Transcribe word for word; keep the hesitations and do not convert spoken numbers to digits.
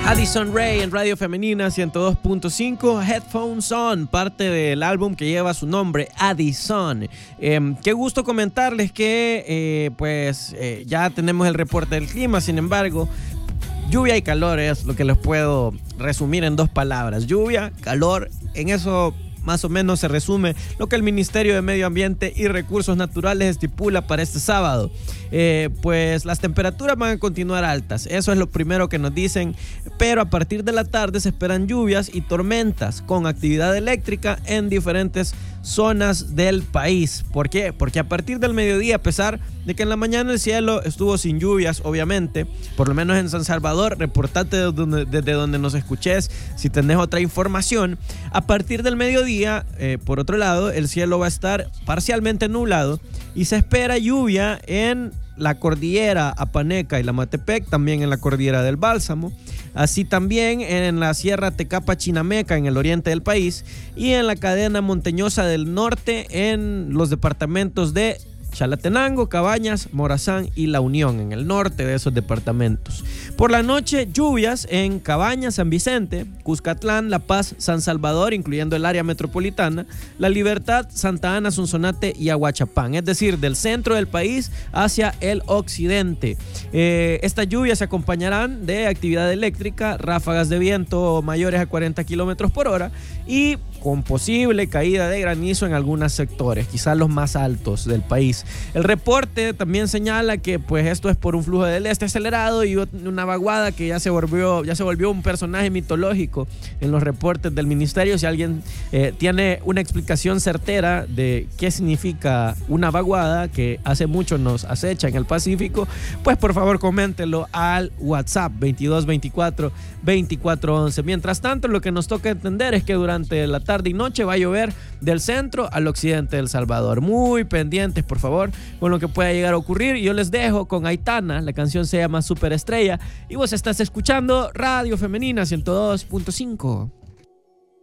Addison Rae en Radio Femenina ciento dos punto cinco, Headphones On, parte del álbum que lleva su nombre, Addison. Eh, qué gusto comentarles que eh, pues eh, ya tenemos el reporte del clima. Sin embargo, lluvia y calor es lo que les puedo resumir en dos palabras. Lluvia, calor, en eso más o menos se resume lo que el Ministerio de Medio Ambiente y Recursos Naturales estipula para este sábado. Eh, pues las temperaturas van a continuar altas, eso es lo primero que nos dicen, pero a partir de la tarde se esperan lluvias y tormentas con actividad eléctrica en diferentes zonas del país. ¿Por qué? Porque a partir del mediodía, a pesar de que en la mañana el cielo estuvo sin lluvias, obviamente, por lo menos en San Salvador, reportate desde donde, desde donde nos escuches si tenés otra información. A partir del mediodía, eh, por otro lado, el cielo va a estar parcialmente nublado y se espera lluvia en la cordillera Apaneca y la Matepec, también en la cordillera del Bálsamo, así también en la Sierra Tecapa-Chinameca en el oriente del país y en la cadena montañosa del norte en los departamentos de Chalatenango, Cabañas, Morazán y La Unión, en el norte de esos departamentos. Por la noche, lluvias en Cabañas, San Vicente, Cuscatlán, La Paz, San Salvador, incluyendo el área metropolitana, La Libertad, Santa Ana, Sonsonate y Aguachapán, es decir, del centro del país hacia el occidente. Eh, estas lluvias se acompañarán de actividad eléctrica, ráfagas de viento mayores a cuarenta kilómetros por hora y con posible caída de granizo en algunos sectores, quizás los más altos del país. El reporte también señala que pues esto es por un flujo del este acelerado y una vaguada que ya se volvió, ya se volvió un personaje mitológico en los reportes del ministerio. Si alguien eh, tiene una explicación certera de qué significa una vaguada que hace mucho nos acecha en el Pacífico, pues por favor coméntelo al WhatsApp veintidós veinticuatro veinticuatro once. Mientras tanto, lo que nos toca entender es que durante la tarde y noche va a llover del centro al occidente del Salvador. Muy pendientes, por favor, con lo que pueda llegar a ocurrir. Yo les dejo con Aitana, la canción se llama Superestrella y vos estás escuchando Radio Femenina ciento dos punto cinco.